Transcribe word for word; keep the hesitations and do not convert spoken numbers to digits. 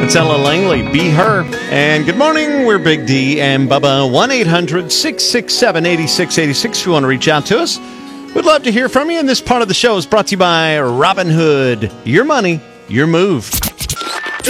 It's Ella Langley, Be Her. And good morning, we're Big D and Bubba. one eight hundred six six seven eight six eight six if you want to reach out to us. We'd love to hear from you. And this part of the show is brought to you by Robinhood. Your money, your move.